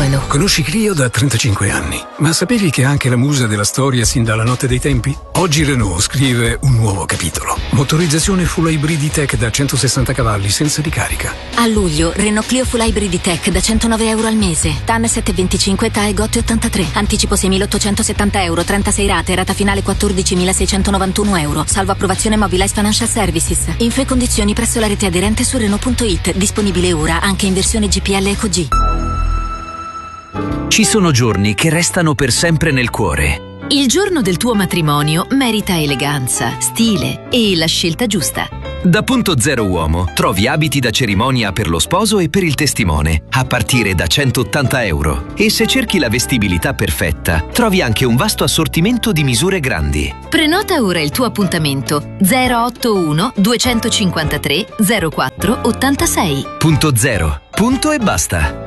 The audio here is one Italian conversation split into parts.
Renault. Conosci Clio da 35 anni, ma sapevi che è anche la musa della storia sin dalla notte dei tempi? Oggi Renault scrive un nuovo capitolo. Motorizzazione full hybrid tech da 160 cavalli senza ricarica. A luglio, Renault Clio full hybrid tech da €109 al mese. TAN 725, TAE GOT 83. Anticipo €6.870, 36 rate, rata finale €14.691. Salvo approvazione Mobilize Financial Services. Info e condizioni presso la rete aderente su Renault.it. Disponibile ora anche in versione GPL Eco G. Ci sono giorni che restano per sempre nel cuore. Il giorno del tuo matrimonio merita eleganza, stile e la scelta giusta. Da Punto Zero Uomo trovi abiti da cerimonia per lo sposo e per il testimone, a partire da €180. E se cerchi la vestibilità perfetta, trovi anche un vasto assortimento di misure grandi. Prenota ora il tuo appuntamento 081 253 04 86. Punto Zero. Punto e basta.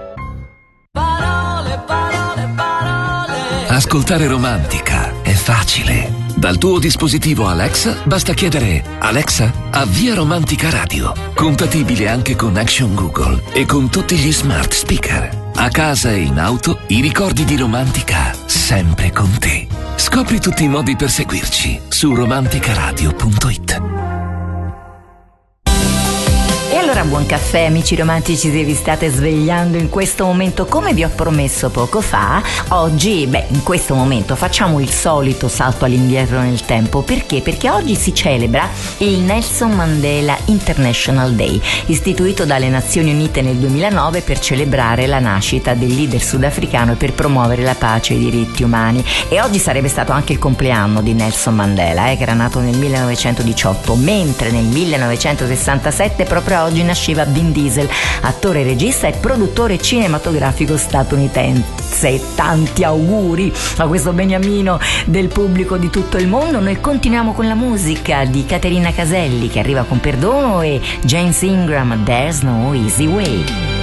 Ascoltare Romantica è facile. Dal tuo dispositivo Alexa basta chiedere: Alexa, avvia Romantica Radio. Compatibile anche con Action Google e con tutti gli smart speaker. A casa e in auto, i ricordi di Romantica sempre con te. Scopri tutti i modi per seguirci su romanticaradio.it. Allora, buon caffè amici romantici, se vi state svegliando in questo momento come vi ho promesso poco fa. Oggi, in questo momento facciamo il solito salto all'indietro nel tempo. Perché? Perché oggi si celebra il Nelson Mandela International Day, istituito dalle Nazioni Unite nel 2009 per celebrare la nascita del leader sudafricano e per promuovere la pace e i diritti umani. E oggi sarebbe stato anche il compleanno di Nelson Mandela, che era nato nel 1918, mentre nel 1967 proprio oggi nasceva Vin Diesel, attore, regista e produttore cinematografico statunitense. Tanti auguri a questo beniamino del pubblico di tutto il mondo. Noi continuiamo con la musica di Caterina Caselli, che arriva con Perdono, e James Ingram, There's No Easy Way.